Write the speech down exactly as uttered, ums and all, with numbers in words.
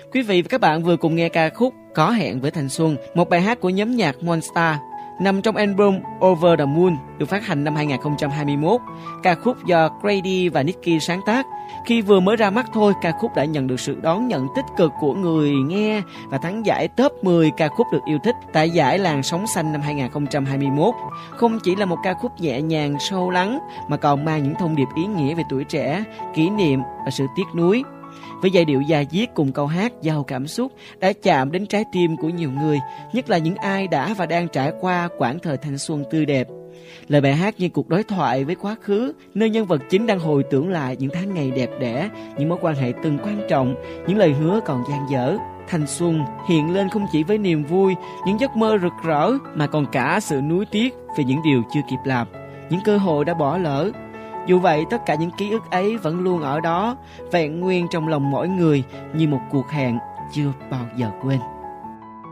Quý vị và các bạn vừa cùng nghe ca khúc Có Hẹn Với Thanh Xuân, một bài hát của nhóm nhạc Monster, nằm trong album Over the Moon, được phát hành năm hai không hai mốt. Ca khúc do Grady và Nicky sáng tác. Khi vừa mới ra mắt thôi, ca khúc đã nhận được sự đón nhận tích cực của người nghe và thắng giải top mười ca khúc được yêu thích tại giải Làn Sóng Xanh năm hai không hai mốt. Không chỉ là một ca khúc nhẹ nhàng, sâu lắng, mà còn mang những thông điệp ý nghĩa về tuổi trẻ, kỷ niệm và sự tiếc nuối. Với giai điệu da diết cùng câu hát giàu cảm xúc đã chạm đến trái tim của nhiều người, nhất là những ai đã và đang trải qua quãng thời thanh xuân tươi đẹp. Lời bài hát như cuộc đối thoại với quá khứ, nơi nhân vật chính đang hồi tưởng lại những tháng ngày đẹp đẽ, những mối quan hệ từng quan trọng, những lời hứa còn dang dở. Thanh xuân hiện lên không chỉ với niềm vui, những giấc mơ rực rỡ, mà còn cả sự nuối tiếc về những điều chưa kịp làm, những cơ hội đã bỏ lỡ. Dù vậy, tất cả những ký ức ấy vẫn luôn ở đó, vẹn nguyên trong lòng mỗi người như một cuộc hẹn chưa bao giờ quên.